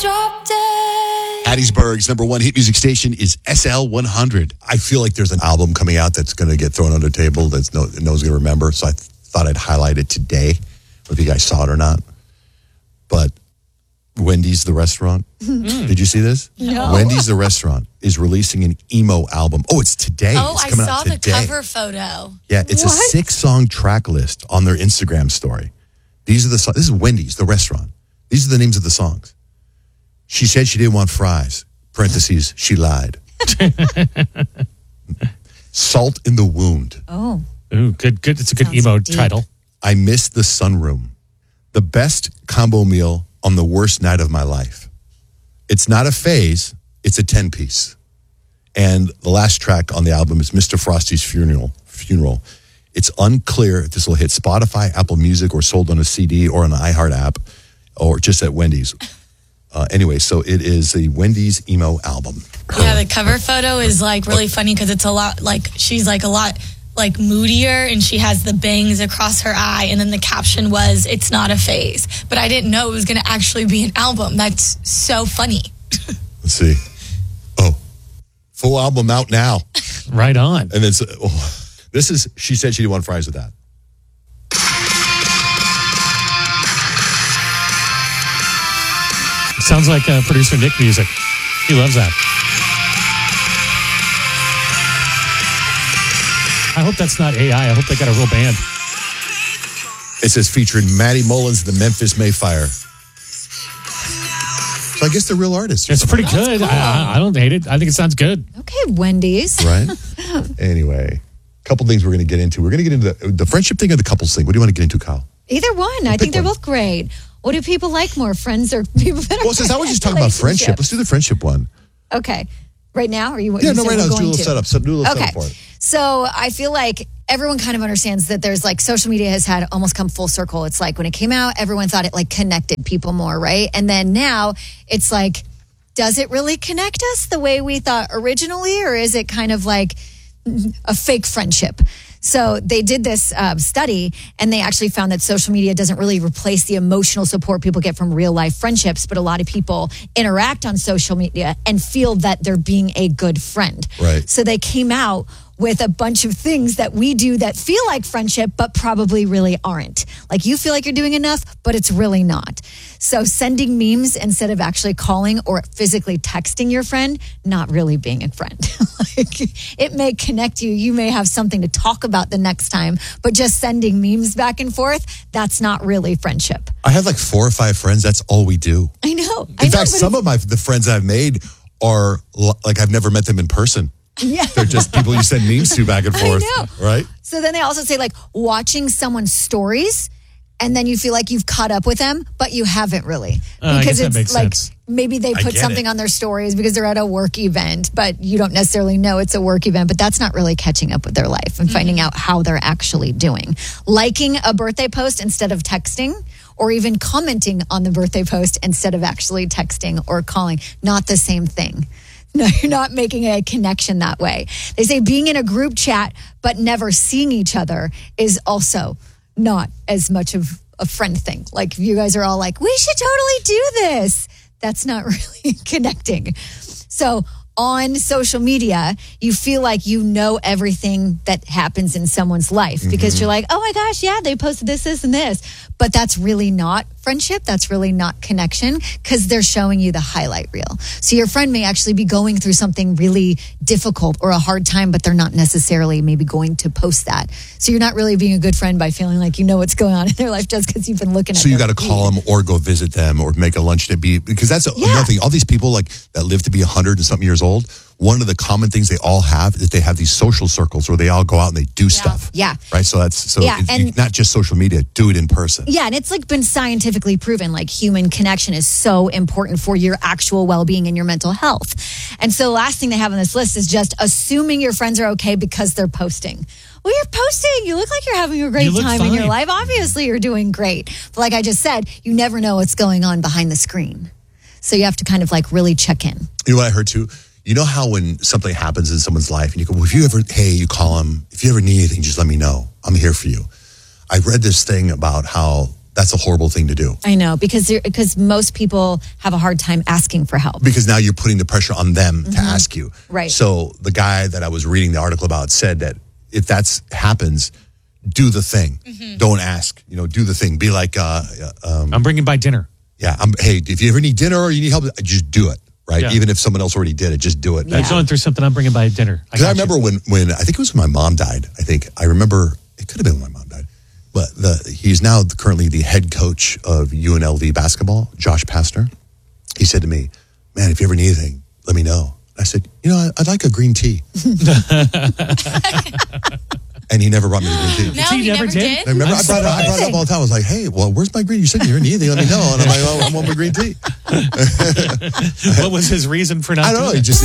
drop dead. Hattiesburg's number one hit music station is SL 100. I feel like there's an album coming out that's going to get thrown under the table that no one's going to remember. So I thought I'd highlight it today, if you guys saw it or not. But Wendy's, the restaurant. Did you see this? No. Wendy's, the restaurant, is releasing an emo album. Oh, it's today. Oh, it's I coming saw out the today. cover photo. Yeah, it's What? a 6-song track list on their Instagram story. These are the songs. This is Wendy's, the restaurant. These are the names of the songs. She said she didn't want fries. Parentheses, she lied. Salt in the Wound. Oh. Ooh, good. It's a good Sounds emo deep. title. I missed the sunroom. The best combo meal on the worst night of my life. It's not a phase, it's a 10-piece. And the last track on the album is Mr. Frosty's Funeral. It's unclear if this will hit Spotify, Apple Music, or sold on a CD or an iHeart app, or just at Wendy's. Anyway, so it is a Wendy's emo album. Yeah, the cover photo is like really funny because it's a lot like she's like a lot like moodier and she has the bangs across her eye, and then the caption was "It's not a phase." But I didn't know it was going to actually be an album. That's so funny. Let's see. Oh, full album out now. Right on. And it's this is she said she didn't want fries with that. Sounds like producer Nick music. He loves that. I hope that's not AI. I hope they got a real band. It says featuring Maddie Mullins and the Memphis Mayfire. So I guess they're real artists. It's pretty good. cool. I don't hate it. I think it sounds good. Okay, Wendy's. Right? Anyway, a couple things we're going to get into. We're going to get into the friendship thing or the couples thing. What do you want to get into, Kyle? Either one. I think they're one. both great. What do people like more, friends or people that are Well, since I was just talking about friendship, let's do the friendship one. Okay. Right now? Or you? Yeah, you no, said right now. we're Let's do a going little to? setup. So do a little setup for it. So I feel like everyone kind of understands that there's like social media has had almost come full circle. It's like when it came out, everyone thought it like connected people more, right? And then now it's like, does it really connect us the way we thought originally, or is it kind of like a fake friendship? So they did this study, and they actually found that social media doesn't really replace the emotional support people get from real life friendships, but a lot of people interact on social media and feel that they're being a good friend. Right. So they came out with a bunch of things that we do that feel like friendship, but probably really aren't. Like you feel like you're doing enough, but it's really not. So sending memes instead of actually calling or physically texting your friend, not really being a friend. Like, it may connect you. You may have something to talk about the next time, but just sending memes back and forth, that's not really friendship. I have like 4 or 5 friends. That's all we do. I know. In fact, some of the friends I've made are like I've never met them in person. Yeah. They're just people you send memes to back and forth. know. Right? So then they also say like watching someone's stories, and then you feel like you've caught up with them, but you haven't really. I guess that it's makes like sense. maybe they I put get something it. on their stories because they're at a work event, but you don't necessarily know it's a work event, but that's not really catching up with their life and finding out how they're actually doing. Liking a birthday post instead of texting, or even commenting on the birthday post instead of actually texting or calling, not the same thing. No, you're not making a connection that way. They say being in a group chat but never seeing each other is also not as much of a friend thing. Like you guys are all like, we should totally do this. That's not really connecting. So on social media, you feel like you know everything that happens in someone's life because you're like, oh my gosh, yeah, they posted this, this, and this. But that's really not friendship. That's really not connection because they're showing you the highlight reel. So your friend may actually be going through something really difficult or a hard time, but they're not necessarily maybe going to post that. So you're not really being a good friend by feeling like you know what's going on in their life just because you've been looking at So you their got to feed. call them or go visit them or make a lunch to be, because that's another thing. All these people like that live to be 100 and something years old, one of the common things they all have is they have these social circles where they all go out and they do stuff. Yeah. Right. So it's and not just social media, do it in person. Yeah, and it's like been scientifically proven like human connection is so important for your actual well-being and your mental health. And so the last thing they have on this list is just assuming your friends are okay because they're posting. Well, you're posting. You look like you're having a great You look time in your fine. life. Obviously, you're doing great. But like I just said, you never know what's going on behind the screen. So you have to kind of like really check in. You know what I heard too? You know how when something happens in someone's life and you go, well, you call them, if you ever need anything, just let me know. I'm here for you. I read this thing about how that's a horrible thing to do. I know, because most people have a hard time asking for help. Because now you're putting the pressure on them to ask you. Right. So the guy that I was reading the article about said that if that happens, do the thing. Don't ask. Do the thing. Be like, I'm bringing by dinner. yeah. Hey, if you ever need dinner or you need help, just do it. Right. Yeah. Even if someone else already did it, just do it. Yeah. I'm going through something. I'm bringing by dinner. Because I remember when I think it was when my mom died. I remember it could have been when my mom died, but he's now currently the head coach of UNLV basketball, Josh Pastner. He said to me, "Man, if you ever need anything, let me know." I said, "I'd like a green tea." And he never brought me the green tea. No, He he never never did? did. I remember I brought it up all the time. I was like, "Hey, well, where's my green? You said you didn't need anything. Let me know." And I'm like, "Oh, I want my green tea." What was his reason for not I don't know. doing He it? just